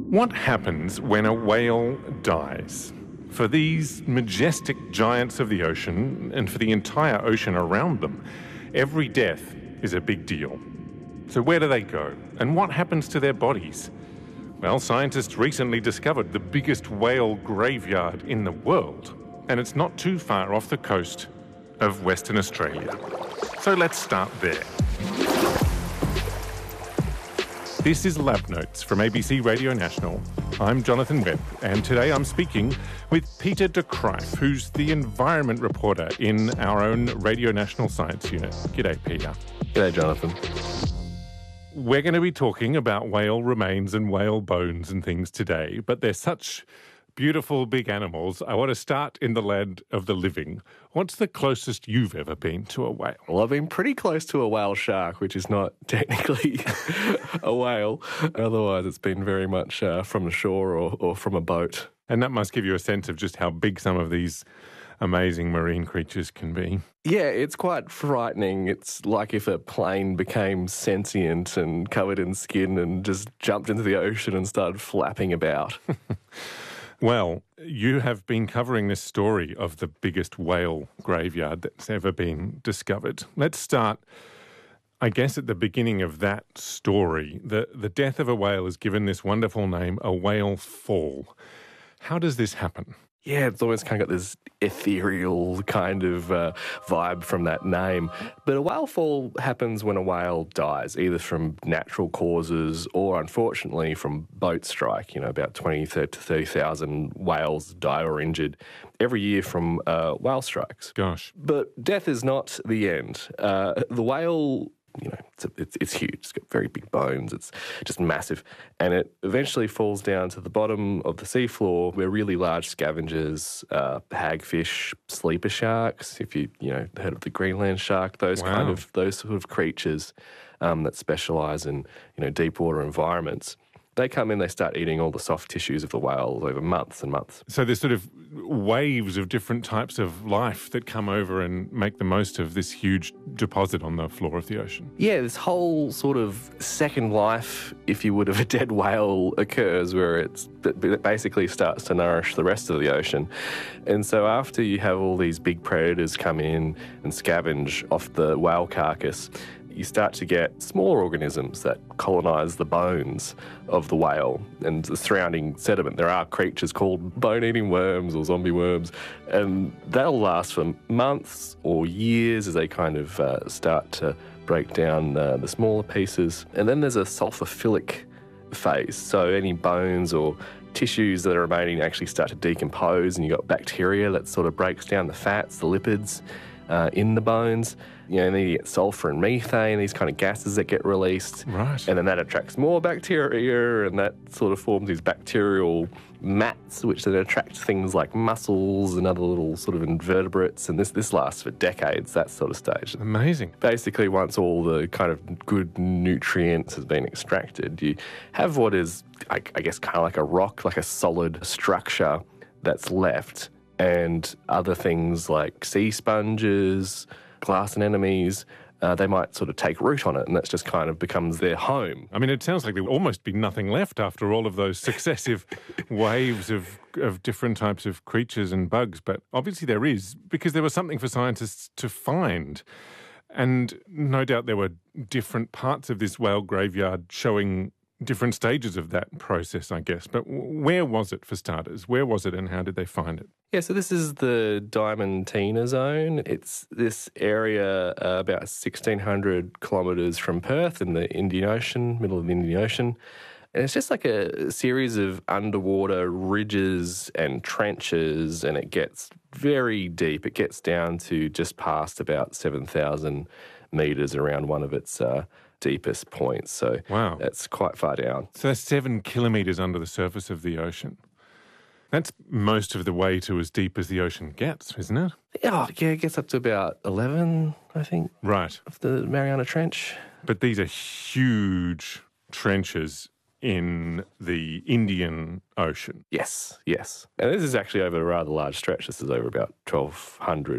What happens when a whale dies? For these majestic giants of the ocean, and for the entire ocean around them, every death is a big deal. So where do they go? And what happens to their bodies? Well, scientists recently discovered the biggest whale graveyard in the world, and it's not too far off the coast of Western Australia. So let's start there. This is Lab Notes from ABC Radio National. I'm Jonathan Webb, and today I'm speaking with Peter de Kruijff, who's the environment reporter in our own Radio National Science Unit. G'day, Peter. G'day, Jonathan. We're going to be talking about whale remains and whale bones and things today, but they're such beautiful big animals. I want to start in the land of the living. What's the closest you've ever been to a whale? Well, I've been pretty close to a whale shark, which is not technically a whale. Otherwise, it's been very much from the shore or from a boat. And that must give you a sense of just how big some of these amazing marine creatures can be. Yeah, it's quite frightening. It's like if a plane became sentient and covered in skin and just jumped into the ocean and started flapping about. Well, you have been covering this story of the biggest whale graveyard that's ever been discovered. Let's start, I guess, at the beginning of that story. The death of a whale is given this wonderful name, a whale fall. How does this happen? Yeah, it's always kind of got this ethereal kind of vibe from that name. But a whale fall happens when a whale dies, either from natural causes or, unfortunately, from boat strike. You know, about 20,000 to 30,000 whales die or injured every year from whale strikes. Gosh. But death is not the end. The whale, you know, it's huge. It's got very big bones. It's just massive. And it eventually falls down to the bottom of the seafloor where really large scavengers, hagfish, sleeper sharks, if you heard of the Greenland shark, those sort of creatures that specialise in, deep water environments. They come in, they start eating all the soft tissues of the whale over months and months. So there's sort of waves of different types of life that come over and make the most of this huge deposit on the floor of the ocean. Yeah, this whole sort of second life, if you would, of a dead whale occurs where it basically starts to nourish the rest of the ocean. And so after you have all these big predators come in and scavenge off the whale carcass, you start to get smaller organisms that colonise the bones of the whale and the surrounding sediment. There are creatures called bone-eating worms or zombie worms, and that'll last for months or years as they kind of start to break down the smaller pieces. And then there's a sulfophilic phase, so any bones or tissues that are remaining actually start to decompose, and you've got bacteria that sort of breaks down the fats, the lipids in the bones. And then you get sulfur and methane, these kind of gases that get released. Right. And then that attracts more bacteria, and that sort of forms these bacterial mats, which then attract things like mussels and other little sort of invertebrates. And this lasts for decades, that sort of stage. Amazing. Basically, once all the kind of good nutrients has been extracted, you have what is, I guess, kind of like a rock, like a solid structure that's left. And other things like sea sponges, glass anemones, they might sort of take root on it, and that just kind of becomes their home. I mean, it sounds like there would almost be nothing left after all of those successive waves of different types of creatures and bugs, but obviously there is, because there was something for scientists to find. And no doubt there were different parts of this whale graveyard showing different stages of that process, I guess. But where was it, for starters? Where was it and how did they find it? Yeah, so this is the Diamantina Zone. It's this area about 1,600 kilometres from Perth in the Indian Ocean, middle of the Indian Ocean. And it's just like a series of underwater ridges and trenches, and it gets very deep. It gets down to just past about 7,000 metres around one of its deepest points. So wow, that's quite far down. So that's 7 kilometres under the surface of the ocean. That's most of the way to as deep as the ocean gets, isn't it? Oh, yeah, it gets up to about 11, I think. Right. Of the Mariana Trench. But these are huge trenches in the Indian Ocean. Yes. And this is actually over a rather large stretch. This is over about 1,200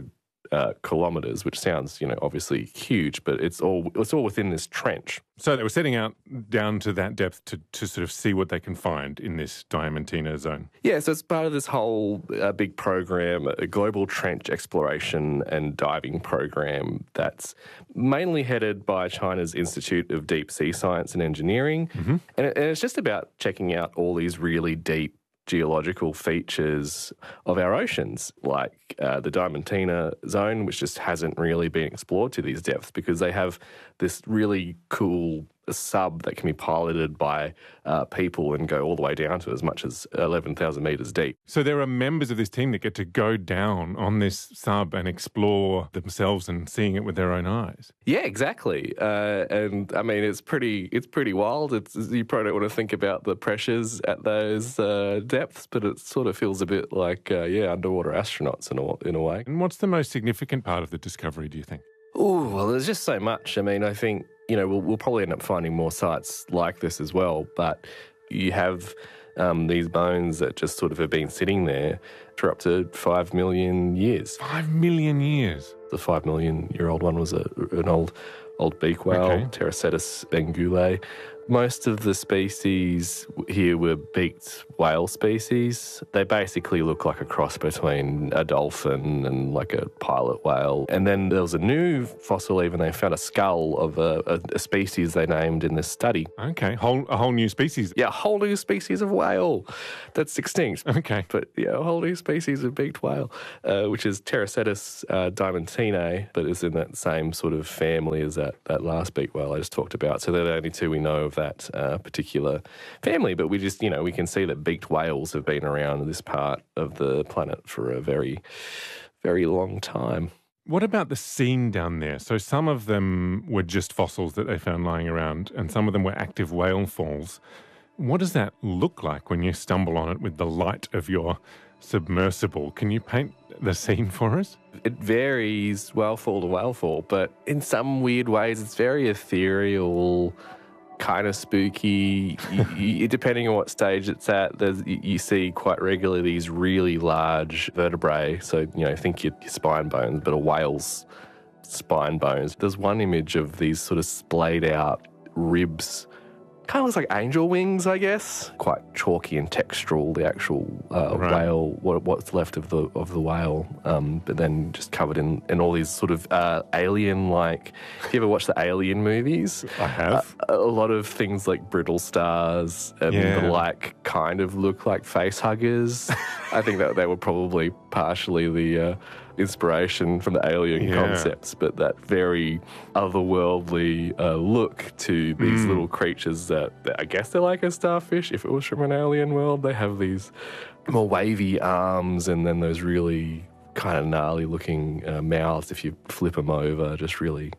kilometres, which sounds, obviously huge, but it's all within this trench. So they were setting out down to that depth to sort of see what they can find in this Diamantina zone. Yeah, so it's part of this whole big program, a global trench exploration and diving program that's mainly headed by China's Institute of Deep Sea Science and Engineering. Mm-hmm. And it's just about checking out all these really deep geological features of our oceans, like the Diamantina zone, which just hasn't really been explored to these depths because they have this really cool sub that can be piloted by people and go all the way down to as much as 11,000 metres deep. So there are members of this team that get to go down on this sub and explore themselves and seeing it with their own eyes. Yeah, exactly. And I mean, it's pretty wild. You probably don't want to think about the pressures at those depths, but it sort of feels a bit like, underwater astronauts in a way. And what's the most significant part of the discovery, do you think? Oh, well, there's just so much. I mean, I think, we'll probably end up finding more sites like this as well, but you have these bones that just sort of have been sitting there for up to 5 million years. 5 million years? The 5 million-year-old one was an old beak whale, okay. Pterocetus bengulae. Most of the species here were beaked whale species. They basically look like a cross between a dolphin and like a pilot whale. And then there was a new fossil even. They found a skull of a species they named in this study. Okay, a whole new species. Yeah, a whole new species of whale that's extinct. Okay. But yeah, a whole new species of beaked whale, which is Pterocetus diamantinae, but is in that same sort of family as that last beaked whale I just talked about. So they're the only two we know of that particular family, but we just, we can see that beaked whales have been around this part of the planet for a very, very long time. What about the scene down there? So some of them were just fossils that they found lying around, and some of them were active whale falls. What does that look like when you stumble on it with the light of your submersible? Can you paint the scene for us? It varies whalefall to whalefall, but in some weird ways it's very ethereal, kind of spooky. Depending on what stage it's at, you see quite regularly these really large vertebrae. So, think your spine bones, but a whale's spine bones. There's one image of these sort of splayed out ribs. Kind of looks like angel wings, I guess. Quite chalky and textural, the actual whale, what's left of the whale, but then just covered in all these sort of alien-like... Have you ever watched the Alien movies? I have. A lot of things like brittle stars and the like kind of look like face huggers. I think that they were probably partially the... inspiration from the alien concepts, but that very otherworldly look to these little creatures that I guess they're like a starfish. If it was from an alien world, they have these more wavy arms and then those really kind of gnarly looking mouths if you flip them over, just really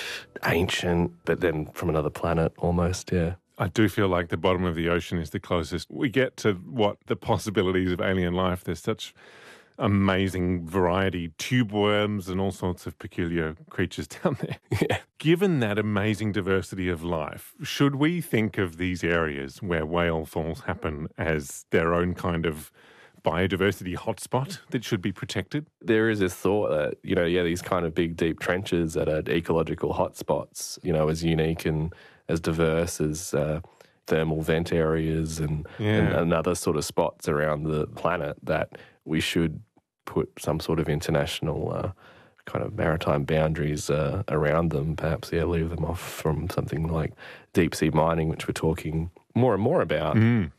ancient, but then from another planet almost, yeah. I do feel like the bottom of the ocean is the closest we get to what the possibilities of alien life. There's such amazing variety, tube worms and all sorts of peculiar creatures down there. Yeah. Given that amazing diversity of life, should we think of these areas where whale falls happen as their own kind of biodiversity hotspot that should be protected? There is this thought that, these kind of big, deep trenches that are ecological hotspots, as unique and as diverse as thermal vent areas and other sort of spots around the planet, that we should put some sort of international kind of maritime boundaries around them, perhaps, leave them off from something like deep sea mining, which we're talking more and more about.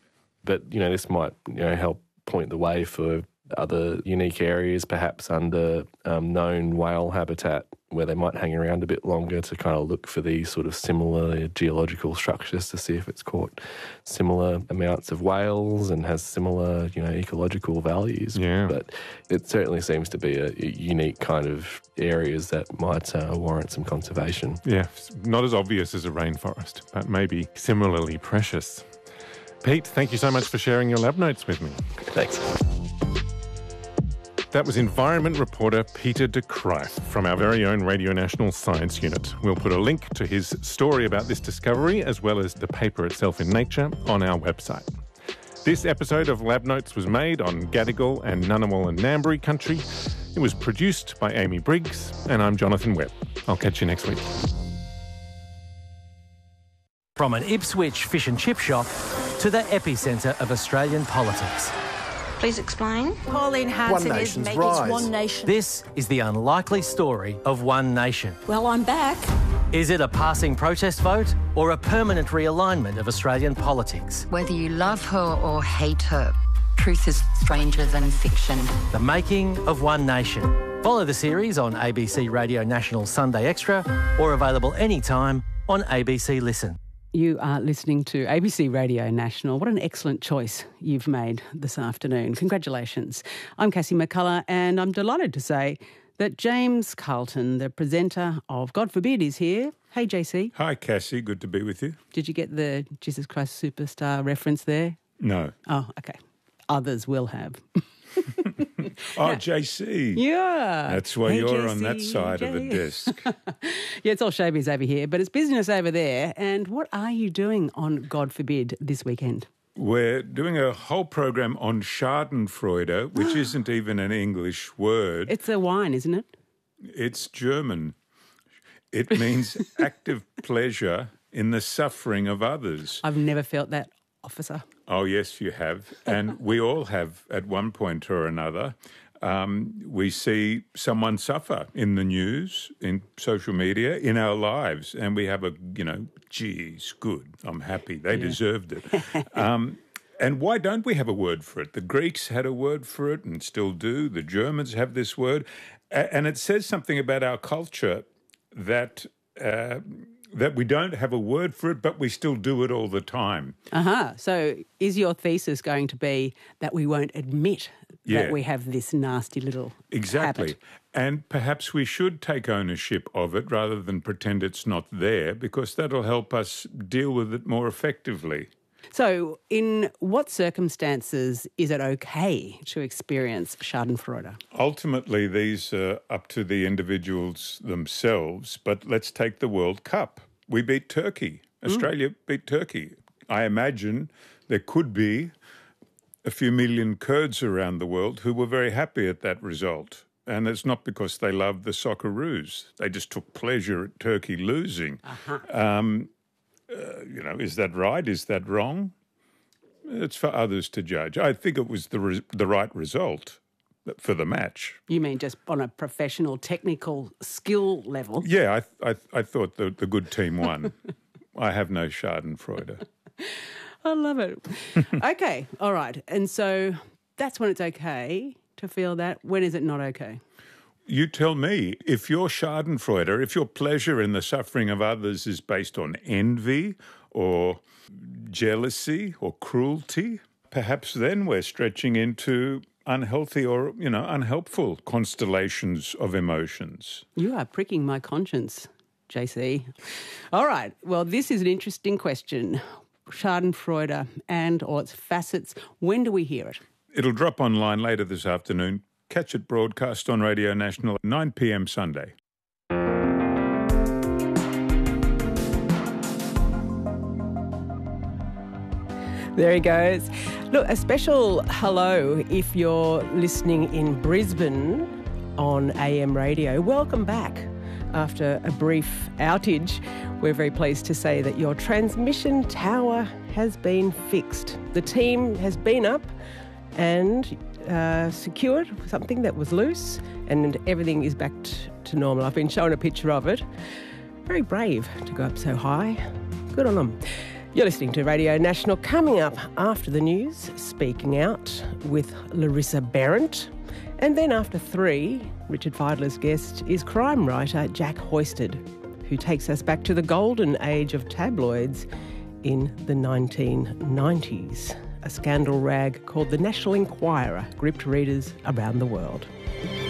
But, this might, help point the way for other unique areas, perhaps under known whale habitat, where they might hang around a bit longer to kind of look for these sort of similar geological structures to see if it's caught similar amounts of whales and has similar, ecological values. Yeah. But it certainly seems to be a unique kind of areas that might warrant some conservation. Yeah, not as obvious as a rainforest, but maybe similarly precious. Pete, thank you so much for sharing your lab notes with me. Thanks. That was environment reporter Peter de Kruijf from our very own Radio National Science Unit. We'll put a link to his story about this discovery, as well as the paper itself in Nature, on our website. This episode of Lab Notes was made on Gadigal and Ngunnawal and Ngambri country. It was produced by Amy Briggs, and I'm Jonathan Webb. I'll catch you next week. From an Ipswich fish and chip shop to the epicentre of Australian politics. Please explain. Pauline Hanson is making One Nation. This is the unlikely story of One Nation. Well, I'm back. Is it a passing protest vote or a permanent realignment of Australian politics? Whether you love her or hate her, truth is stranger than fiction. The making of One Nation. Follow the series on ABC Radio National Sunday Extra or available anytime on ABC Listen. You are listening to ABC Radio National. What an excellent choice you've made this afternoon. Congratulations. I'm Cassie McCullough, and I'm delighted to say that James Carlton, the presenter of God Forbid, is here. Hey, JC. Hi, Cassie. Good to be with you. Did you get the Jesus Christ Superstar reference there? No. Oh, okay. Others will have. Oh, JC. Yeah. That's why you're JC, on that side of the desk. Yeah, it's all showbiz over here, but it's business over there. And what are you doing on God Forbid this weekend? We're doing a whole program on Schadenfreude, which isn't even an English word. It's a wine, isn't it? It's German. It means active pleasure in the suffering of others. I've never felt that, officer. Oh, yes, you have. And we all have at one point or another. We see someone suffer in the news, in social media, in our lives, and we have geez, good, I'm happy, they deserved it. And why don't we have a word for it? The Greeks had a word for it and still do. The Germans have this word. And it says something about our culture that we don't have a word for it, but we still do it all the time. So is your thesis going to be that we won't admit that we have this nasty little habit? And perhaps we should take ownership of it rather than pretend it's not there, because that'll help us deal with it more effectively. So in what circumstances is it okay to experience Schadenfreude? Ultimately, these are up to the individuals themselves, but let's take the World Cup. We beat Turkey. Australia beat Turkey. I imagine there could be a few million Kurds around the world who were very happy at that result. And it's not because they loved the Socceroos. They just took pleasure at Turkey losing. Is that right? Is that wrong? It's for others to judge. I think it was the right result for the match. You mean just on a professional, technical skill level? Yeah, I thought the good team won. I have no Schadenfreude. I love it. Okay, all right. And so that's when it's okay to feel that. When is it not okay? You tell me. If your Schadenfreude, if your pleasure in the suffering of others is based on envy or jealousy or cruelty, perhaps then we're stretching into unhealthy or, unhelpful constellations of emotions. You are pricking my conscience, JC. All right. Well, this is an interesting question. Schadenfreude and all its facets. When do we hear it? It'll drop online later this afternoon. Catch it broadcast on Radio National at 9 p.m. Sunday. There he goes. Look, a special hello if you're listening in Brisbane on AM radio. Welcome back. After a brief outage, we're very pleased to say that your transmission tower has been fixed. The team has been up and secured something that was loose, and everything is back to normal. I've been shown a picture of it. Very brave to go up so high. Good on them. You're listening to Radio National. Coming up after the news, Speaking Out with Larissa Behrendt. And then after 3, Richard Fidler's guest is crime writer Jack Hoisted, who takes us back to the golden age of tabloids in the 1990s. A scandal rag called the National Enquirer gripped readers around the world.